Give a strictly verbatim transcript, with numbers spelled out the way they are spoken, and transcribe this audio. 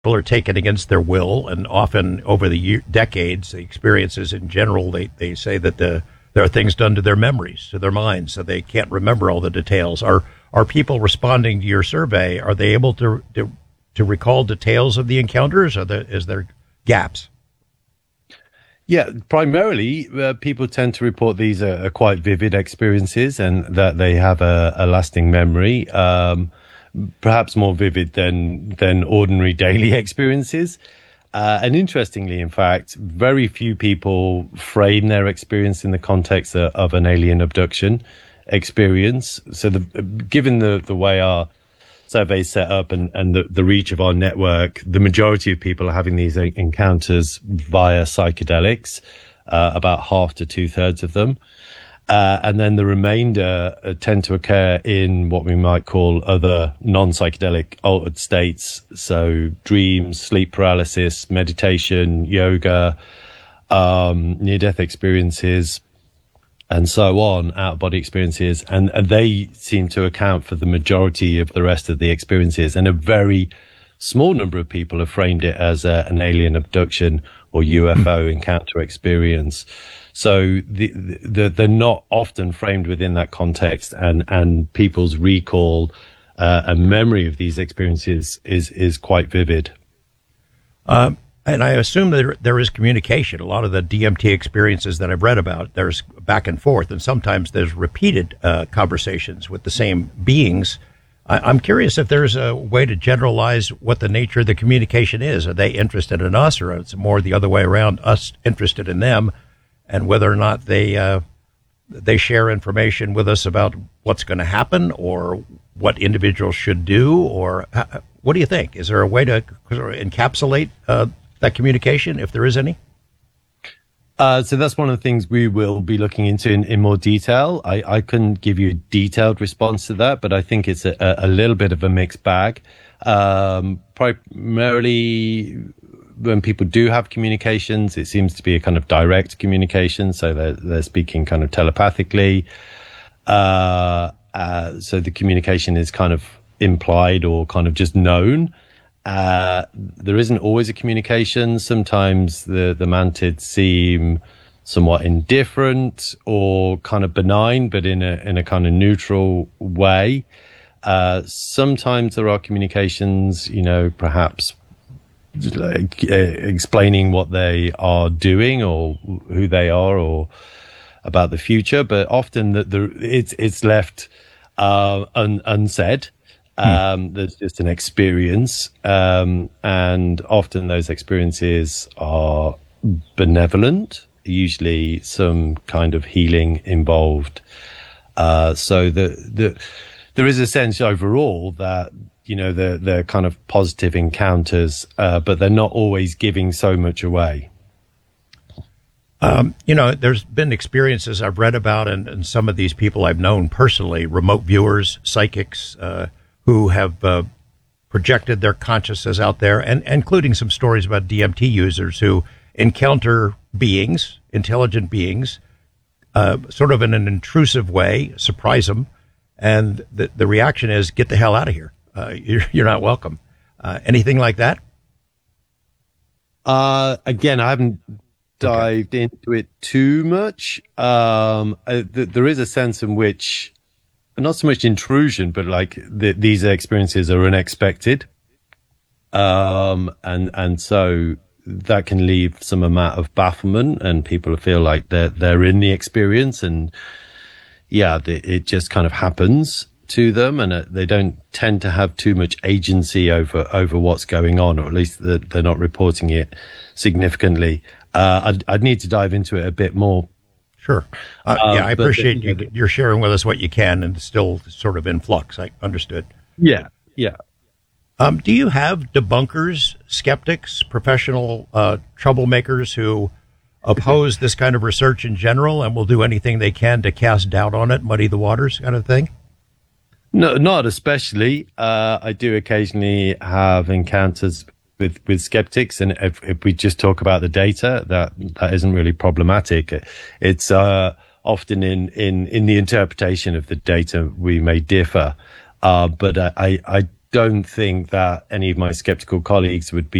people are taken against their will, and often over the year, decades, the experiences in general, they, they say that the there are things done to their memories, to their minds, so they can't remember all the details. Are are people responding to your survey? Are they able to to, to recall details of the encounters? Or there, is there gaps? Yeah, primarily uh, people tend to report these are, are quite vivid experiences and that they have a, a lasting memory, um, perhaps more vivid than than ordinary daily experiences. Uh, and interestingly, in fact, very few people frame their experience in the context of, of an alien abduction experience. So the, given the, the way our survey is set up and, and the, the reach of our network, the majority of people are having these encounters via psychedelics, uh, about half to two thirds of them. Uh, and then the remainder uh, tend to occur in what we might call other non-psychedelic altered states. So dreams, sleep paralysis, meditation, yoga, um, near-death experiences, and so on, out-of-body experiences. And, and they seem to account for the majority of the rest of the experiences. And a very small number of people have framed it as a, an alien abduction or U F O encounter experience. So the, the, they're not often framed within that context, and, and people's recall uh, and memory of these experiences is, is quite vivid. Um, and I assume that there, there is communication. A lot of the D M T experiences that I've read about, there's back and forth, and sometimes there's repeated uh, conversations with the same beings. I, I'm curious if there's a way to generalize what the nature of the communication is. Are they interested in us, or is it more the other way around, us interested in them? And whether or not they uh, they share information with us about what's going to happen or what individuals should do, or uh, what do you think? Is there a way to sort of encapsulate uh, that communication, if there is any? Uh, so that's one of the things we will be looking into in, in more detail. I, I couldn't give you a detailed response to that, but I think it's a, a little bit of a mixed bag. Um, primarily, when people do have communications, it seems to be a kind of direct communication. So they're, they're speaking kind of telepathically. Uh, uh, so the communication is kind of implied or kind of just known. Uh, there isn't always a communication. Sometimes the, the mantids seem somewhat indifferent or kind of benign, but in a, in a kind of neutral way. Uh, sometimes there are communications, you know, perhaps like, uh, explaining what they are doing or who they are or about the future, but often the, the it's it's left uh, un, unsaid. Um, hmm. There's just an experience, um, and often those experiences are benevolent. Usually, some kind of healing involved. Uh, so the the there is a sense overall that, you know, they're, they're kind of positive encounters, uh, but they're not always giving so much away. Um, you know, there's been experiences I've read about, and, and some of these people I've known personally, remote viewers, psychics, uh, who have uh, projected their consciousness out there, and, and including some stories about D M T users who encounter beings, intelligent beings, uh, sort of in an intrusive way, surprise them, and the, the reaction is, get the hell out of here. Uh, you're, you're not welcome. Uh, anything like that? Uh, again, I haven't dived okay. into it too much. Um, uh, th- there is a sense in which, not so much intrusion, but like the, these experiences are unexpected. Um, and, and so that can leave some amount of bafflement, and people feel like they're, they're in the experience, and yeah, the, it just kind of happens to them, and uh, they don't tend to have too much agency over, over what's going on, or at least they're, they're not reporting it significantly. Uh, I'd, I'd need to dive into it a bit more. Sure. Uh, um, yeah, I appreciate the, you, you're sharing with us what you can, and still sort of in flux. I understood. Yeah, yeah. Um, do you have debunkers, skeptics, professional uh, troublemakers who oppose this kind of research in general and will do anything they can to cast doubt on it, muddy the waters kind of thing? No, not especially. Uh, I do occasionally have encounters with, with skeptics, and if, if we just talk about the data, that that isn't really problematic. It's uh, often in, in, in the interpretation of the data we may differ, uh, but I, I don't think that any of my skeptical colleagues would be